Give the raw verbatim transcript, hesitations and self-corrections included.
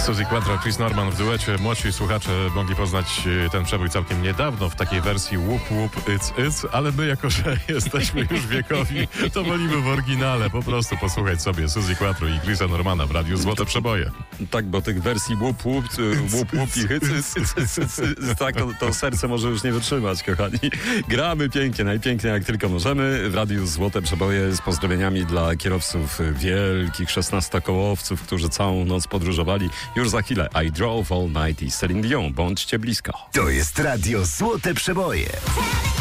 Suzy Quattro, Chris Norman w duecie. Młodsi słuchacze mogli poznać ten przebój całkiem niedawno w takiej wersji łup łup it's it's, ale my jako, że jesteśmy już wiekowi, to wolimy w oryginale po prostu posłuchać sobie Suzy Quattro i Chrisa Normana w Radiu Złote Przeboje. Tak, bo tych wersji łup łup, łup łup i hyc, tak, to, to serce może już nie wytrzymać, kochani. Gramy pięknie, najpiękniej jak tylko możemy w Radiu Złote Przeboje z pozdrowieniami dla kierowców wielkich szesnastokołowców, którzy całą noc podróżowali. Już za chwilę I Drove All Night i Celine Dion. Bądźcie blisko. To jest Radio Złote Przeboje.